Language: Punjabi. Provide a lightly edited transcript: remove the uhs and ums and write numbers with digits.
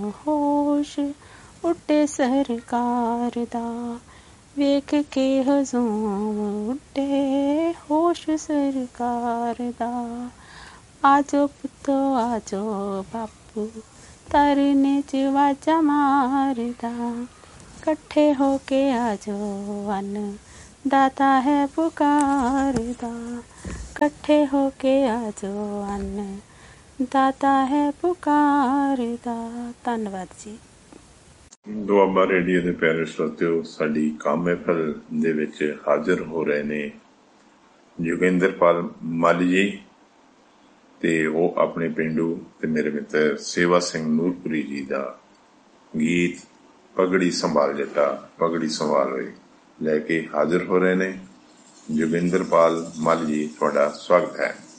ਹੋਸ਼ ਉੱਡੇ ਸਰਕਾਰ ਦਾ, ਵੇਖ ਕੇ ਹਜ਼ੂਮ ਉੱਡੇ ਹੋਸ਼ ਸਰਕਾਰ ਦਾ। ਆਜੋ ਪੁੱਤੋ ਆਜੋ ਬਾਪੂ, ਧਰਨੇ 'ਚ ਵਾਜਾਂ ਮਾਰਦਾ, ਇਕੱਠੇ ਹੋ ਕੇ ਆਜੋ ਅੰਨ ਦਾਤਾ ਹੈ ਪੁਕਾਰਦਾ, ਇਕੱਠੇ ਹੋ ਕੇ ਆਜੋ ਅੰਨ ਦਾਤਾ ਹੈ ਪੁਕਾਰਦਾ। ਧੰਨਵਾਦ ਜੀ। ਦੁਆਬਾ ਰੇਡੀਓ ਦੇ ਪਿਆਰੇ ਸਰੋਤਿਓ, ਸਾਡੀ ਕਾਮ ਮਹਿਫਲ ਦੇ ਵਿੱਚ ਹਾਜ਼ਰ ਹੋ ਰਹੇ ਨੇ ਜੋਗਿੰਦਰਪਾਲ ਮੱਲ ਜੀ, ਤੇ ਉਹ ਆਪਣੇ ਪਿੰਡੂ ਤੇ ਮੇਰੇ ਮਿੱਤਰ ਸੇਵਾ ਸਿੰਘ ਨੂਰਪੁਰੀ ਜੀ ਦਾ ਗੀਤ ਪਗੜੀ ਸੰਭਾਲ ਜੱਟਾ ਪਗੜੀ ਸੰਭਾਲ ਹੋਏ ਲੈ ਕੇ ਹਾਜ਼ਰ ਹੋ ਰਹੇ ਨੇ। ਜੋਗਿੰਦਰਪਾਲ ਮੱਲ ਜੀ, ਤੁਹਾਡਾ ਸਵਾਗਤ ਹੈ।